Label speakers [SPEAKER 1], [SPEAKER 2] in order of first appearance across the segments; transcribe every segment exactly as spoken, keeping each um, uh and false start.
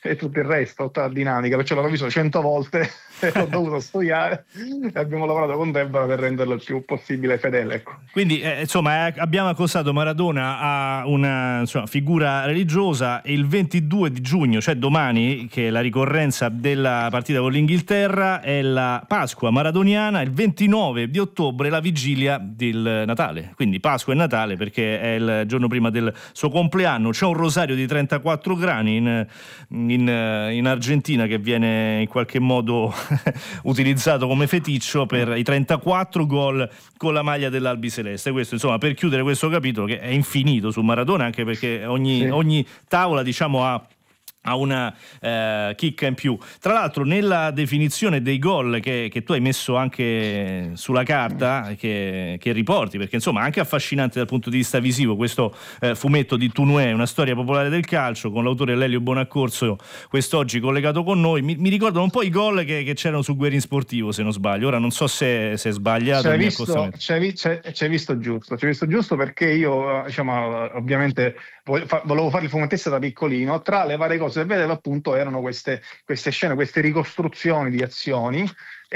[SPEAKER 1] e tutto il resto, tutta la dinamica, perciò l'ho visto cento volte e ho dovuto studiare e abbiamo lavorato con Deborah per renderlo il più possibile fedele, ecco.
[SPEAKER 2] Quindi eh, insomma eh, abbiamo accostato Maradona a una insomma, figura religiosa, e il ventidue di giugno, cioè domani, che è la ricorrenza della partita con l'Inghilterra, è la Pasqua maradoniana, il ventinove di ottobre la vigilia del Natale, quindi Pasqua e Natale perché è il giorno prima del suo compleanno. C'è un rosario di trentaquattro grani in, in, in Argentina che viene in qualche modo utilizzato come feticcio per i trentaquattro gol con la maglia dell'Albiceleste. Questo insomma per chiudere questo capitolo che è infinito su Maradona, anche perché ogni, sì. ogni tavola diciamo ha ha una eh, chicca in più. Tra l'altro nella definizione dei gol che, che tu hai messo anche sulla carta, che, che riporti, perché insomma è anche affascinante dal punto di vista visivo questo eh, fumetto di Tounoué, una storia popolare del calcio, con l'autore Lelio Bonaccorso quest'oggi collegato con noi. Mi, mi ricordano un po' i gol che, che c'erano su Guerin Sportivo, se non sbaglio. Ora non so se, se è sbagliato.
[SPEAKER 1] C'è visto, c'è, c'è, c'è visto giusto, c'è visto giusto perché io diciamo ovviamente volevo fare il fumettista da piccolino. Tra le varie cose che vedevo appunto erano queste, queste scene, queste ricostruzioni di azioni,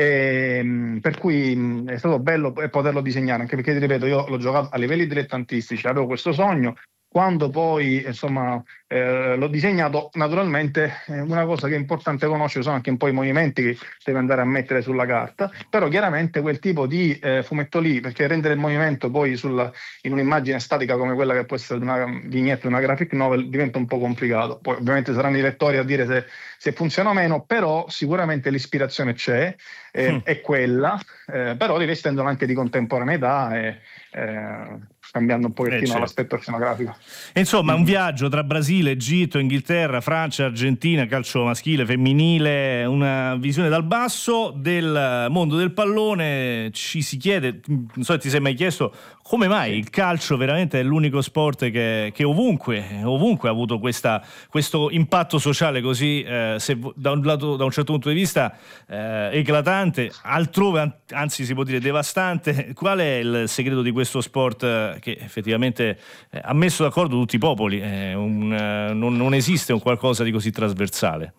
[SPEAKER 1] e, per cui è stato bello poterlo disegnare, anche perché ti ripeto io l'ho giocato a livelli dilettantistici, avevo questo sogno. Quando poi insomma eh, l'ho disegnato, naturalmente eh, una cosa che è importante conoscere sono anche un po' i movimenti che devi andare a mettere sulla carta, però chiaramente quel tipo di eh, fumetto lì, perché rendere il movimento poi sulla, in un'immagine statica come quella che può essere una vignetta, una graphic novel, diventa un po' complicato. Poi ovviamente saranno i lettori a dire se, se funziona o meno, però sicuramente l'ispirazione c'è, eh, mm. è quella, eh, però rivestendola anche di contemporaneità e eh, cambiando un pochettino eh, certo. l'aspetto scenografico.
[SPEAKER 2] Insomma, un viaggio tra Brasile, Egitto, Inghilterra, Francia, Argentina, calcio maschile, femminile, una visione dal basso del mondo del pallone. Ci si chiede, non so se ti sei mai chiesto, come mai il calcio veramente è l'unico sport che, che ovunque, ovunque ha avuto questa, questo impatto sociale così, eh, se, da, un lato, da un certo punto di vista, eh, eclatante, altrove anzi si può dire devastante. Qual è il segreto di questo sport che effettivamente eh, ha messo d'accordo tutti i popoli? Eh, un, eh, non, non esiste un qualcosa di così trasversale.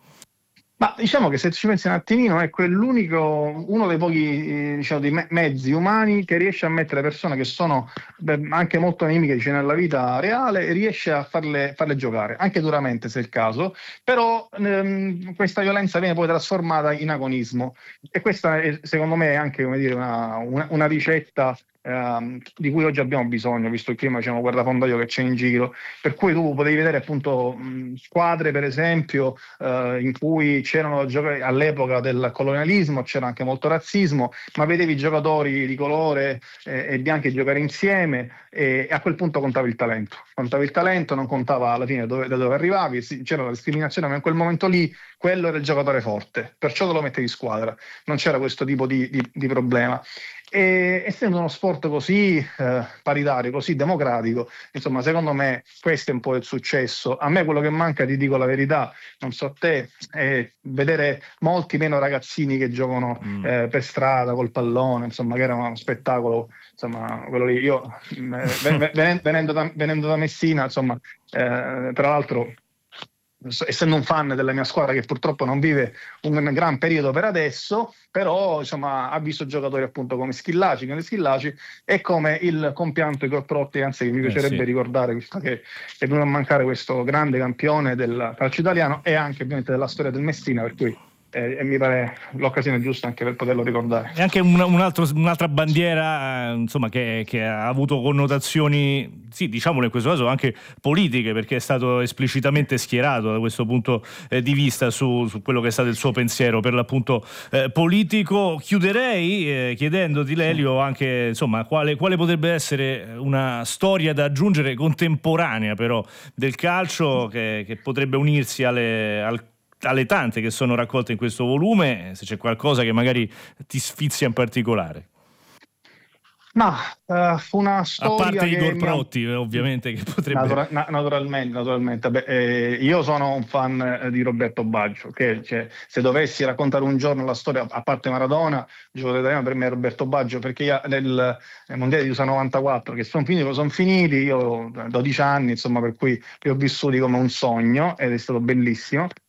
[SPEAKER 1] Ma diciamo che se ci pensi un attimino, ecco, è l'unico, uno dei pochi diciamo, di me- mezzi umani che riesce a mettere persone che sono beh, anche molto anemiche dice, nella vita reale, e riesce a farle, farle giocare, anche duramente se è il caso, però ehm, questa violenza viene poi trasformata in agonismo, e questa è, secondo me è anche come dire, una, una, una ricetta Uh, di cui oggi abbiamo bisogno, visto il clima diciamo, guardafondaio che c'è in giro, per cui tu potevi vedere appunto mh, squadre per esempio uh, in cui c'erano giocatori all'epoca del colonialismo, c'era anche molto razzismo, ma vedevi giocatori di colore eh, e bianchi giocare insieme, e, e a quel punto contava il talento, contava il talento, non contava alla fine dove, da dove arrivavi, c'era la discriminazione, ma in quel momento lì quello era il giocatore forte, perciò te lo mettevi in squadra, non c'era questo tipo di, di, di problema. E essendo uno sport così eh, paritario, così democratico, insomma secondo me questo è un po' il successo. A me quello che manca, ti dico la verità, non so te, è vedere molti meno ragazzini che giocano mm. eh, per strada col pallone, insomma che era uno spettacolo, insomma quello lì. Io eh, venendo, da, venendo da Messina, insomma eh, tra l'altro essendo un fan della mia squadra che purtroppo non vive un gran periodo per adesso, però insomma ha visto giocatori appunto come Schillaci, come Schillaci e come il compianto Igor Protti, anzi che mi piacerebbe eh sì. ricordare, visto che è venuto a mancare questo grande campione del calcio italiano e anche ovviamente della storia del Messina, per cui Eh, e mi pare l'occasione giusta anche per poterlo ricordare.
[SPEAKER 2] E anche un, un altro, un'altra bandiera eh, insomma che, che ha avuto connotazioni, sì, diciamolo in questo caso anche politiche, perché è stato esplicitamente schierato da questo punto eh, di vista su, su quello che è stato il suo pensiero per l'appunto eh, politico. Chiuderei eh, chiedendoti, Lelio, anche insomma quale, quale potrebbe essere una storia da aggiungere contemporanea però del calcio che, che potrebbe unirsi alle, al alle tante che sono raccolte in questo volume, se c'è qualcosa che magari ti sfizia in particolare.
[SPEAKER 1] Ma uh, fu una storia,
[SPEAKER 2] a parte Igor
[SPEAKER 1] che
[SPEAKER 2] Protti ha... ovviamente che potrebbe
[SPEAKER 1] Natura- na- naturalmente naturalmente Beh, eh, io sono un fan eh, di Roberto Baggio, che cioè, se dovessi raccontare un giorno la storia, a parte Maradona, il giocatore italiano per me è Roberto Baggio, perché io, nel, nel mondiale di U S A novantaquattro che sono finiti, sono finiti io ho dodici anni, insomma, per cui li ho vissuti come un sogno ed è stato bellissimo.